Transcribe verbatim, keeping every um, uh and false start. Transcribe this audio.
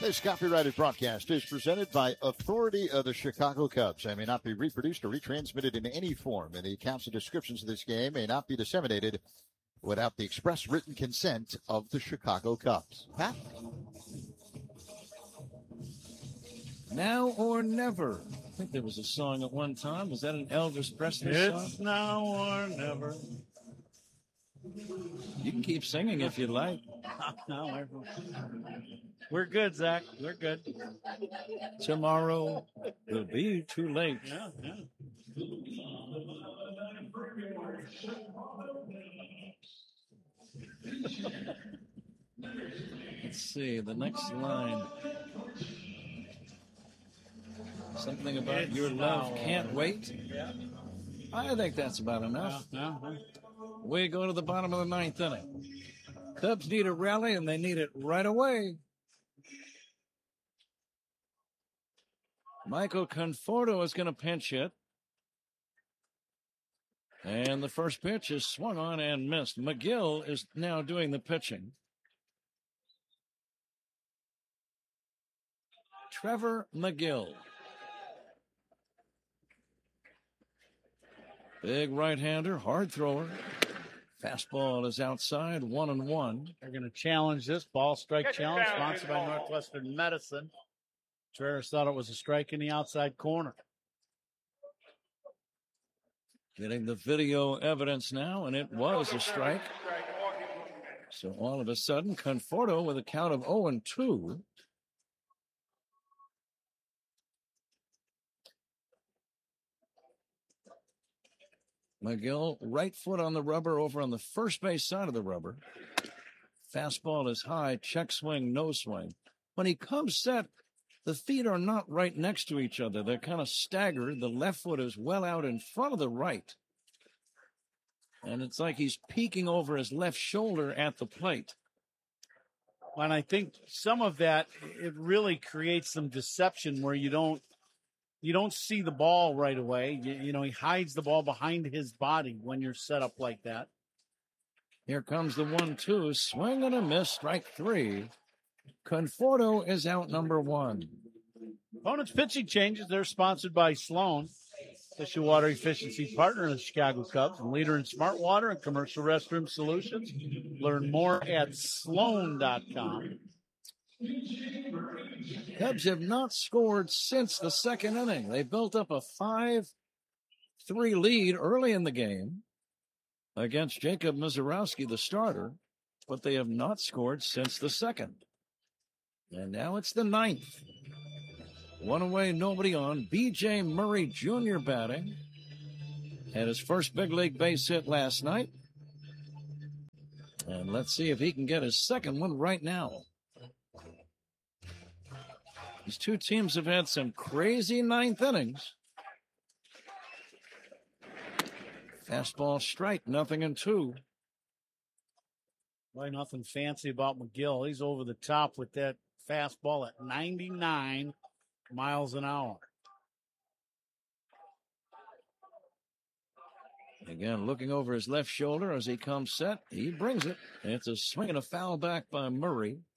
This copyrighted broadcast is presented by Authority of the Chicago Cubs and may not be reproduced or retransmitted in any form, and the accounts and descriptions of this game may not be disseminated without the express written consent of the Chicago Cubs. Pat? Now or never. I think there was a song at one time. Was that an Elvis Presley song? It's now or never. You can keep singing if you like. No, we're good, Zach. We're good. Tomorrow will be too late. Yeah, yeah. Let's see, the next line. Something about It's your love now, can't wait. Yeah. I think that's about enough. Yeah, yeah. We go to the bottom of the ninth inning. Cubs need a rally, and they need it right away. Michael Conforto is going to pinch hit. And the first pitch is swung on and missed. McGill is now doing the pitching. Trevor McGill. Big right-hander, hard thrower. Fastball is outside, one and one. They're going to challenge this ball strike challenge sponsored by Northwestern Medicine. Contreras thought it was a strike in the outside corner. Getting the video evidence now, and it was a strike. So all of a sudden, Conforto with a count of oh and two. McGill, right foot on the rubber over on the first base side of the rubber. Fastball is high, check swing, no swing. When he comes set, the feet are not right next to each other. They're kind of staggered. The left foot is well out in front of the right. And it's like he's peeking over his left shoulder at the plate. And I think some of that, it really creates some deception where you don't, You don't see the ball right away. You, you know, he hides the ball behind his body when you're set up like that. Here comes the one two. Swing and a miss. Strike three. Conforto is out number one. Opponent's pitching changes. They're sponsored by Sloan, official water efficiency partner of the Chicago Cubs, and leader in smart water and commercial restroom solutions. Learn more at sloan dot com. Cubs have not scored since the second inning. They built up a five three lead early in the game against Jacob Misiorowski, the starter, but they have not scored since the second. And now it's the ninth. One away, nobody on. B J Murray Junior batting. Had his first big league base hit last night. And let's see if he can get his second one right now. These two teams have had some crazy ninth innings. Fastball strike, nothing in two. Why nothing fancy about McGill. He's over the top with that fastball at ninety-nine miles an hour. Again, looking over his left shoulder as he comes set. He brings it. It's a swing and a foul back by Murray.